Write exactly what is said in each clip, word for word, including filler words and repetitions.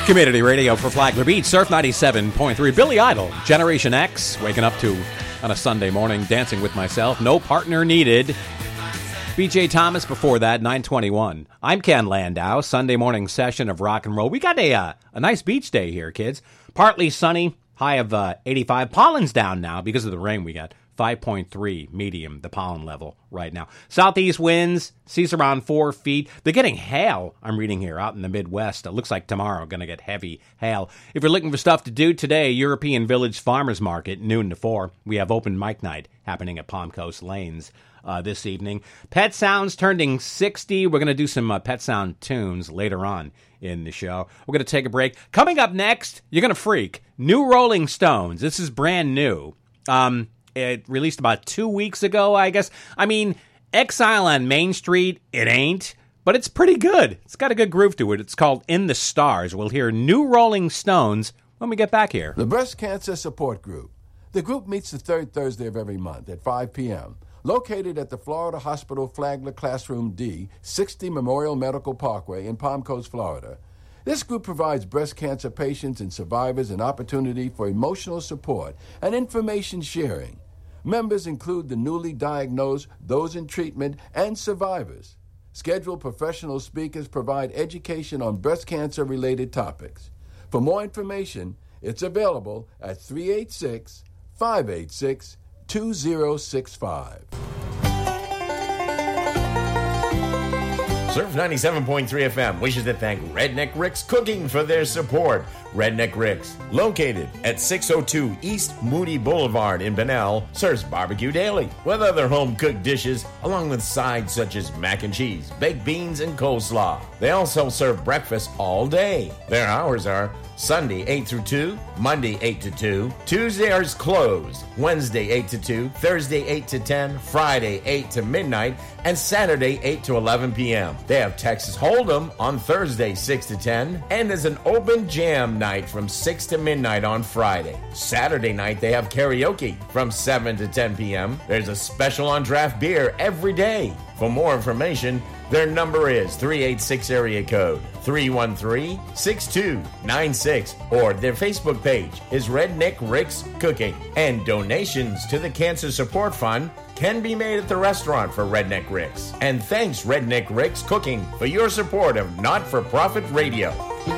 Community radio for Flagler Beach, Surf ninety-seven point three. Billy Idol, Generation X, waking up to on a Sunday morning, dancing with myself. No partner needed. B J Thomas before that, nine twenty-one. I'm Ken Landau, Sunday morning session of rock and roll. We got a uh, a nice beach day here, kids. Partly sunny, high of uh, eighty-five. Pollen's down now because of the rain we got. five point three medium, the pollen level right now. Southeast winds, seas around four feet. They're getting hail, I'm reading here, out in the Midwest. It looks like tomorrow going to get heavy hail. If you're looking for stuff to do today, European Village Farmers Market, noon to four. We have open mic night happening at Palm Coast Lanes uh, this evening. Pet Sounds turning sixty. We're going to do some uh, Pet Sound tunes later on in the show. We're going to take a break. Coming up next, you're going to freak. New Rolling Stones. This is brand new. Um... It released about two weeks ago, I guess. I mean, Exile on Main Street, it ain't, but it's pretty good. It's got a good groove to it. It's called In the Stars. We'll hear New Rolling Stones when we get back here. The Breast Cancer Support Group. The group meets the third Thursday of every month at five p.m., located at the Florida Hospital Flagler Classroom D, sixty Memorial Medical Parkway in Palm Coast, Florida. This group provides breast cancer patients and survivors an opportunity for emotional support and information sharing. Members include the newly diagnosed, those in treatment, and survivors. Scheduled professional speakers provide education on breast cancer-related topics. For more information, it's available at three eight six, five eight six, two zero six five. Surf ninety-seven point three F M wishes to thank Redneck Rick's Cooking for their support. Redneck Rick's, located at six oh two East Moody Boulevard in Bunnell, serves barbecue daily with other home-cooked dishes, along with sides such as mac and cheese, baked beans, and coleslaw. They also serve breakfast all day. Their hours are Sunday eight through two, Monday eight to two, Tuesday is closed, Wednesday eight to two, Thursday eight to ten, Friday eight to midnight, and Saturday eight to eleven p.m. They have Texas Hold'em on Thursday six to ten, and there's an open jam night from six to midnight on Friday. Saturday night they have karaoke from seven to ten p.m. There's a special on draft beer every day. For more information, their number is three eight six area code three one three, six two nine six, or their Facebook page is Redneck Rick's Cooking. And donations to the Cancer Support Fund can be made at the restaurant for Redneck Rick's. And thanks, Redneck Rick's Cooking, for your support of not-for-profit radio.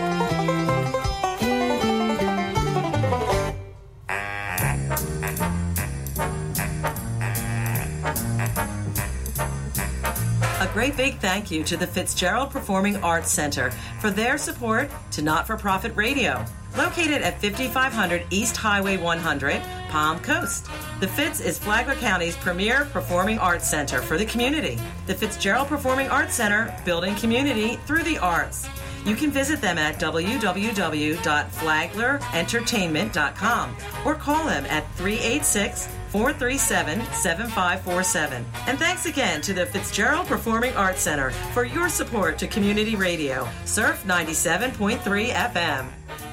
A great big thank you to the Fitzgerald Performing Arts Center for their support to not-for-profit radio. Located at fifty-five hundred East Highway one hundred, Palm Coast. The Fitz is Flagler County's premier performing arts center for the community. The Fitzgerald Performing Arts Center, building community through the arts. You can visit them at w w w dot flagler entertainment dot com or call them at three eight six, four three seven, seven five four seven. And thanks again to the Fitzgerald Performing Arts Center for your support to community radio. Surf ninety-seven point three F M.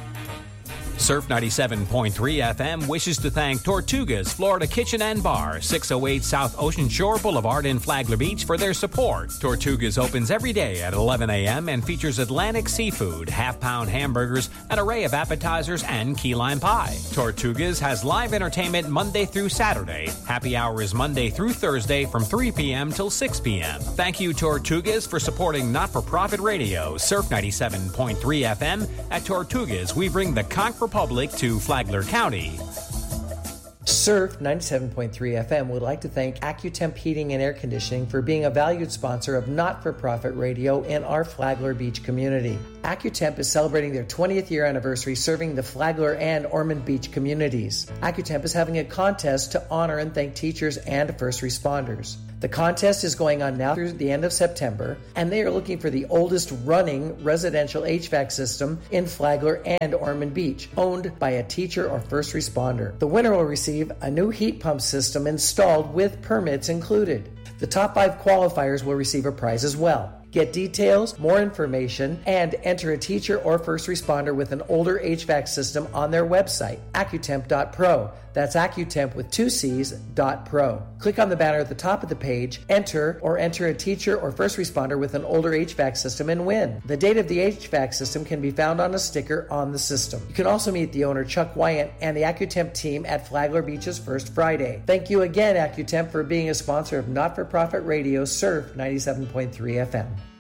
Surf ninety-seven point three F M wishes to thank Tortuga's Florida Kitchen and Bar, six oh eight South Ocean Shore Boulevard in Flagler Beach, for their support. Tortuga's opens every day at eleven a.m. and features Atlantic seafood, half-pound hamburgers, an array of appetizers, and key lime pie. Tortuga's has live entertainment Monday through Saturday. Happy hour is Monday through Thursday from three p.m. till six p.m. Thank you, Tortuga's, for supporting not-for-profit radio. Surf ninety-seven point three F M. At Tortuga's, we bring the Conch Republic to Flagler County. Surf ninety-seven point three F M would like to thank AccuTemp Heating and Air Conditioning for being a valued sponsor of not-for-profit radio in our Flagler Beach community. AccuTemp is celebrating their twentieth year anniversary serving the Flagler and Ormond Beach communities. AccuTemp is having a contest to honor and thank teachers and first responders. The contest is going on now through the end of September, and they are looking for the oldest running residential H V A C system in Flagler and Ormond Beach, owned by a teacher or first responder. The winner will receive a new heat pump system installed with permits included. The top five qualifiers will receive a prize as well. Get details, more information, and enter a teacher or first responder with an older H V A C system on their website, accutemp dot pro. That's AccuTemp with two C's dot pro. Click on the banner at the top of the page, enter, or enter a teacher or first responder with an older H V A C system and win. The date of the H V A C system can be found on a sticker on the system. You can also meet the owner, Chuck Wyant, and the AccuTemp team at Flagler Beach's First Friday. Thank you again, AccuTemp, for being a sponsor of Not-for-Profit Radio, Surf ninety-seven point three F M.